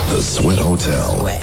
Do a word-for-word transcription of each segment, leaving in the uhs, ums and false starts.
The Sweat Hotel Sweat.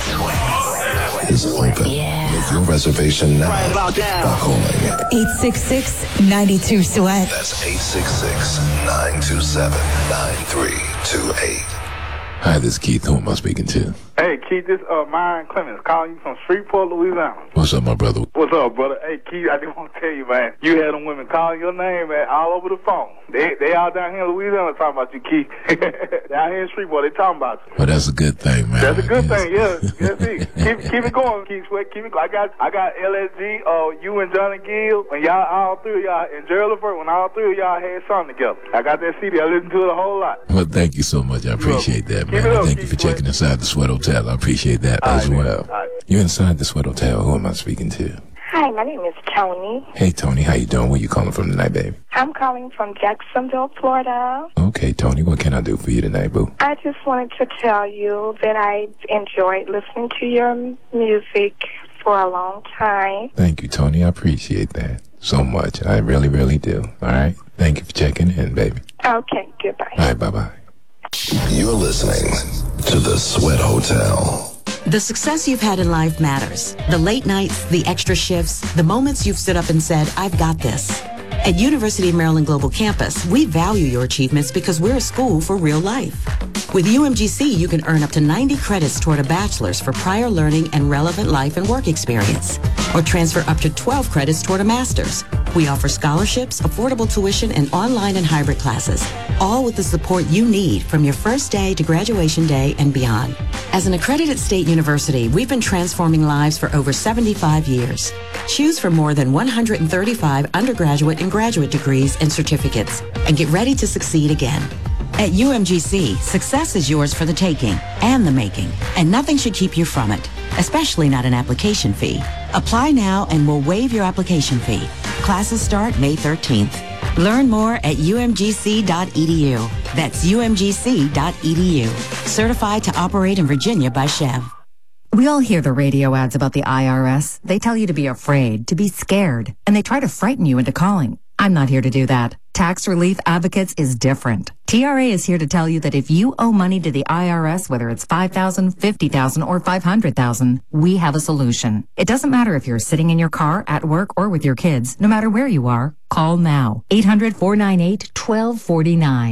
is open. Yeah. Make your reservation now right about now. by calling eight six six, nine two, SWEAT. That's eight six six, nine two seven, nine three two eight. Hi, this is Keith. Who am I speaking to? Hey, Keith, this uh, Myron Clemens calling you from Shreveport, Louisiana. What's up, my brother? What's up, brother? Hey, Keith, I just want to tell you, man, you had them women calling your name, man, all over the phone. They they all down here in Louisiana talking about you, Keith. Down here in Shreveport, they talking about you. Well, that's a good thing, man. That's a good yes. thing, yeah. Yes, see. keep, keep it going, Keith Sweat. Keep it going. I got I got L S G, uh, you and Johnny Gill, when y'all, all three of y'all, and Gerald LeVert, when all three of y'all had something together. I got that C D. I listened to it a whole lot. Well, thank you so much. I appreciate that, Keep man. it up, Thank you Keith for checking Sweat. inside the Sweat Hotel. I appreciate that All as right, well. all right. You're inside the Sweat Hotel. Who am I speaking to? Hi, my name is Tony. Hey, Tony. How you doing? Where you calling from tonight, babe? I'm calling from Jacksonville, Florida. Okay, Tony. What can I do for you tonight, boo? I just wanted to tell you that I enjoyed listening to your music for a long time. Thank you, Tony. I appreciate that so much. I really, really do. All right? Thank you for checking in, baby. Okay, goodbye. All right, bye-bye. You're listening to The Sweat Hotel. The success you've had in life matters. The late nights, the extra shifts, the moments you've stood up and said, I've got this. At University of Maryland Global Campus, we value your achievements because we're a school for real life. With U M G C, you can earn up to ninety credits toward a bachelor's for prior learning and relevant life and work experience, or transfer up to twelve credits toward a master's. We offer scholarships, affordable tuition, and online and hybrid classes, all with the support you need from your first day to graduation day and beyond. As an accredited state university, we've been transforming lives for over seventy-five years. Choose from more than one hundred thirty-five undergraduate and graduate degrees and certificates, and get ready to succeed again. At U M G C, success is yours for the taking and the making, and nothing should keep you from it, especially not an application fee. Apply now and we'll waive your application fee. Classes start May thirteenth. Learn more at U M G C dot E D U. That's U M G C dot E D U. Certified to operate in Virginia by Chev. We all hear the radio ads about the I R S. They tell you to be afraid, to be scared, and they try to frighten you into calling. I'm not here to do that. Tax Relief Advocates is different. T R A is here to tell you that if you owe money to the I R S, whether it's five thousand dollars, fifty thousand dollars, or five hundred thousand dollars, we have a solution. It doesn't matter if you're sitting in your car, at work, or with your kids. No matter where you are, call now. eight hundred, four nine eight, one two four nine.